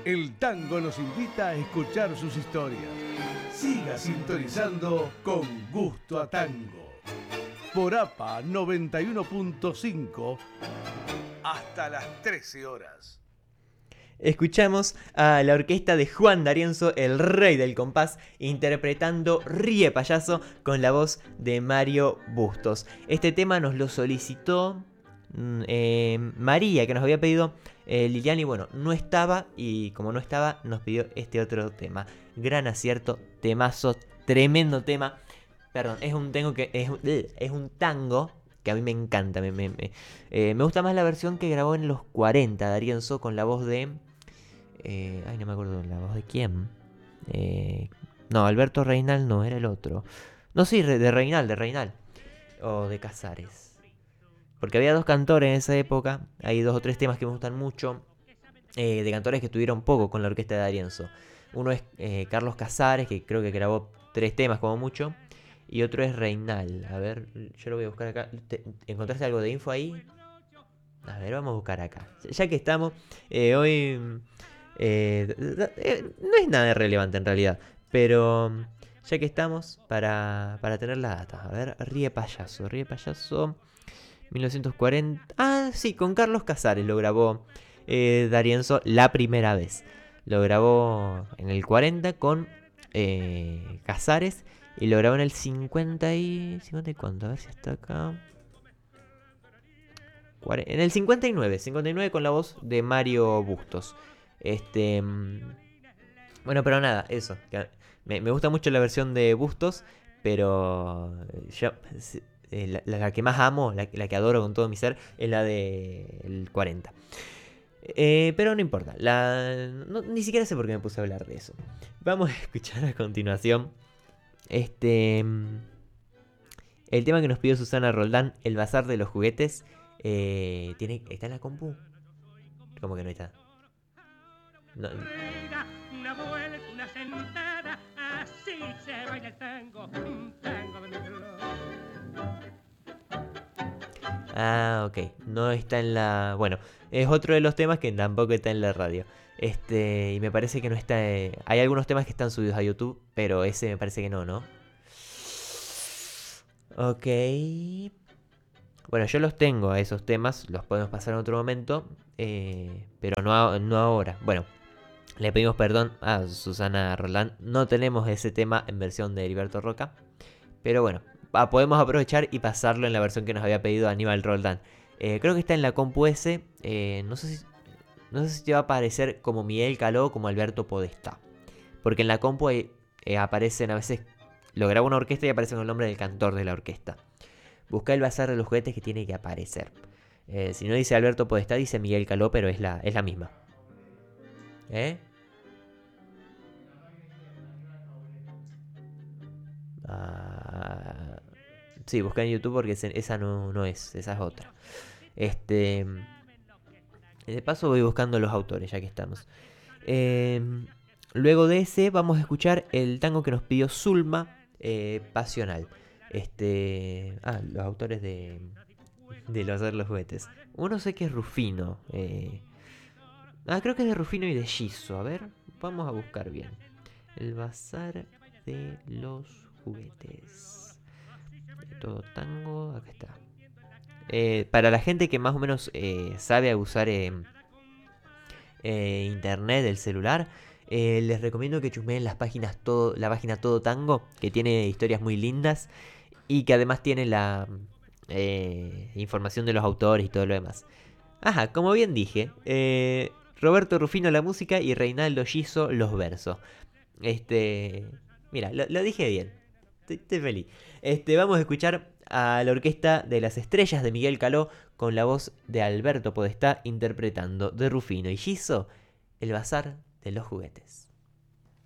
El tango nos invita a escuchar sus historias. Siga sintonizando con Gusto a Tango. Por APA 91.5 hasta las 13 horas. Escuchamos a la orquesta de Juan D'Arienzo, el rey del compás, interpretando Ríe Payaso con la voz de Mario Bustos. Este tema nos lo solicitó María, que nos había pedido Liliana, y bueno, no estaba, y como no estaba, nos pidió este otro tema. Gran acierto, temazo, tremendo tema. Perdón, es un tango que a mí me encanta. Me gusta más la versión que grabó en los 40 D'Arienzo con la voz de... no me acuerdo la voz de quién. No, Alberto Reinal no, era el otro. No, sí, de Reinal. O de Casares. Porque había dos cantores en esa época. Hay 2 o 3 temas que me gustan mucho. De cantores que estuvieron poco con la orquesta de D'Arienzo. Uno es Carlos Casares, que creo que grabó 3 temas como mucho. Y otro es Reinal. A ver, yo lo voy a buscar acá. ¿Encontraste algo de info ahí? A ver, vamos a buscar acá. Ya que estamos, hoy... no es nada relevante en realidad. Pero ya que estamos, para tener la data. A ver, Ríe Payaso. 1940. Ah, sí, con Carlos Casares lo grabó D'Arienzo la primera vez. Lo grabó en el 40 con Casares. Y lo grabó en el 50 y... ¿50 y cuánto? A ver si está acá. En el 59 con la voz de Mario Bustos. Bueno, pero nada, eso. Me gusta mucho la versión de Bustos, pero yo, la que más amo, la que adoro con todo mi ser, es la del 40. Pero no importa, ni siquiera sé por qué me puse a hablar de eso. Vamos a escuchar a continuación el tema que nos pidió Susana Roldán, El Bazar de los Juguetes. ¿Está en la compu? ¿Cómo que no está? No. Una vuelta, una sentada, así se baila el tango, un tango de mi reloj. Ah, ok, no está en la... Bueno, es otro de los temas que tampoco está en la radio. Y me parece que no está... Hay algunos temas que están subidos a YouTube, pero ese me parece que no. Ok. Bueno, yo los tengo a esos temas, los podemos pasar en otro momento, pero no ahora. Bueno, le pedimos perdón a Susana Roldán, no tenemos ese tema en versión de Heriberto Roca, pero bueno, podemos aprovechar y pasarlo en la versión que nos había pedido Aníbal Roldán. Creo que está en la compu S, no sé si te va a aparecer como Miguel Caló o como Alberto Podestá, porque en la compu aparecen a veces, lo graba una orquesta y aparece con el nombre del cantor de la orquesta. Busca El Bazar de los Juguetes, que tiene que aparecer. Si no dice Alberto Podestá, dice Miguel Caló, pero es la misma. Sí, busca en YouTube porque esa no es, esa es otra. De paso voy buscando los autores, ya que estamos. Luego de ese vamos a escuchar el tango que nos pidió Zulma, Pasional. Los autores de El Bazar de los Juguetes. Uno sé que es Rufino. Creo que es de Rufino y de Giso. A ver, vamos a buscar bien. El Bazar de los Juguetes. Todo tango, acá está. Para la gente que más o menos sabe usar internet, el celular, les recomiendo que chusmeen la página Todo Tango, que tiene historias muy lindas y que además tiene la información de los autores y todo lo demás. Ajá, como bien dije, Roberto Rufino la música y Reinaldo Giso los versos. Mira, lo dije bien. Estoy feliz. Vamos a escuchar a la Orquesta de las Estrellas de Miguel Caló con la voz de Alberto Podestá interpretando de Rufino y Giso El Bazar de los Juguetes.